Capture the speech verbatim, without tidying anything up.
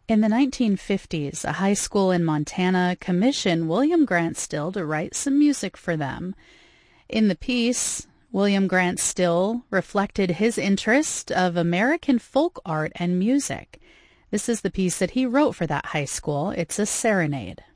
In the nineteen fifties, a high school in Montana commissioned William Grant Still to write some music for them. In the piece, William Grant Still reflected his interest of American folk art and music. This is the piece that he wrote for that high school. It's a serenade.